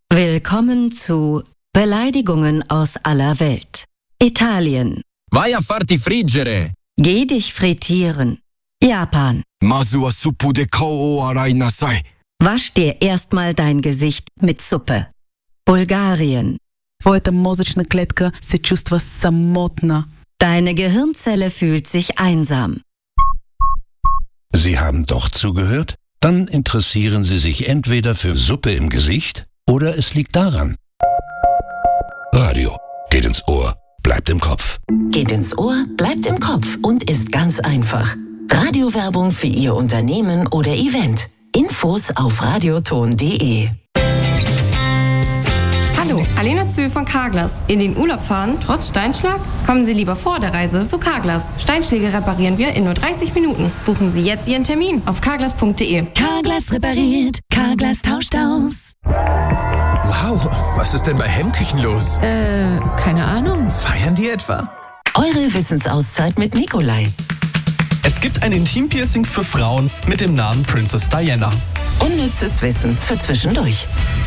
Willkommen zu Beleidigungen aus aller Welt. Italien. Vai a farti friggere. Geh dich frittieren. Japan. Mazu wa suppu de kao o arai nasai. Wasch dir erstmal dein Gesicht mit Suppe. Bulgarien. Твоята мозъчна клетка се чувства самотна. Deine Gehirnzelle fühlt sich einsam. Sie haben doch zugehört? Dann interessieren Sie sich entweder für Suppe im Gesicht oder es liegt daran. Radio geht ins Ohr, bleibt im Kopf. Geht ins Ohr, bleibt im Kopf und ist ganz einfach. Radiowerbung für Ihr Unternehmen oder Event. Infos auf radioton.de. Hallo, Alena Zühl von Carglass. In den Urlaub fahren, trotz Steinschlag? Kommen Sie lieber vor der Reise zu Carglass. Steinschläge reparieren wir in nur 30 Minuten. Buchen Sie jetzt Ihren Termin auf carglass.de. Carglass repariert, Carglass tauscht aus. Wow, was ist denn bei Hemmküchen los? Keine Ahnung. Feiern die etwa? Eure Wissensauszeit mit Nikolai. Es gibt ein Intimpiercing für Frauen mit dem Namen Princess Diana. Unnützes Wissen für zwischendurch.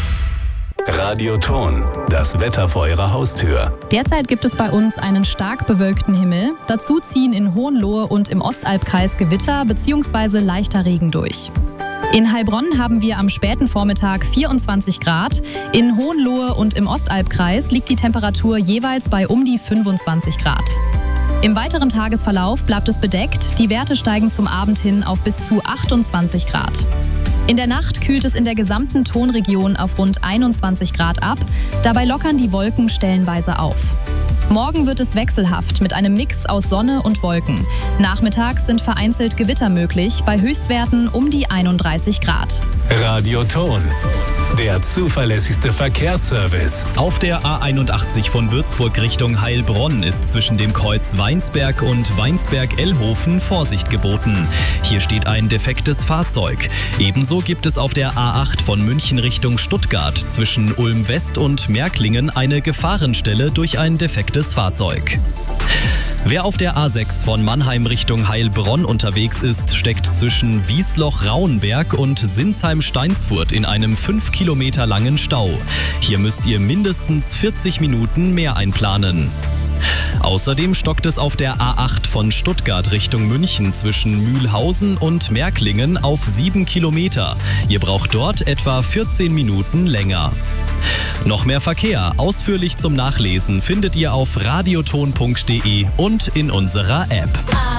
Radioton, das Wetter vor Ihrer Haustür. Derzeit gibt es bei uns einen stark bewölkten Himmel. Dazu ziehen in Hohenlohe und im Ostalbkreis Gewitter bzw. leichter Regen durch. In Heilbronn haben wir am späten Vormittag 24 Grad. In Hohenlohe und im Ostalbkreis liegt die Temperatur jeweils bei um die 25 Grad. Im weiteren Tagesverlauf bleibt es bedeckt. Die Werte steigen zum Abend hin auf bis zu 28 Grad. In der Nacht kühlt es in der gesamten Tonregion auf rund 21 Grad ab. Dabei lockern die Wolken stellenweise auf. Morgen wird es wechselhaft mit einem Mix aus Sonne und Wolken. Nachmittags sind vereinzelt Gewitter möglich, bei Höchstwerten um die 31 Grad. Radioton, der zuverlässigste Verkehrsservice. Auf der A81 von Würzburg Richtung Heilbronn ist zwischen dem Kreuz Weinsberg und Weinsberg-Ellhofen Vorsicht geboten. Hier steht ein defektes Fahrzeug. Ebenso gibt es auf der A8 von München Richtung Stuttgart zwischen Ulm West und Märklingen eine Gefahrenstelle durch ein defektes Fahrzeug. Wer auf der A6 von Mannheim Richtung Heilbronn unterwegs ist, steckt zwischen Wiesloch-Rauenberg und Sinsheim-Steinsfurt in einem 5 Kilometer langen Stau. Hier müsst ihr mindestens 40 Minuten mehr einplanen. Außerdem stockt es auf der A8 von Stuttgart Richtung München zwischen Mühlhausen und Märklingen auf 7 Kilometer. Ihr braucht dort etwa 14 Minuten länger. Noch mehr Verkehr, ausführlich zum Nachlesen, findet ihr auf radioton.de und in unserer App.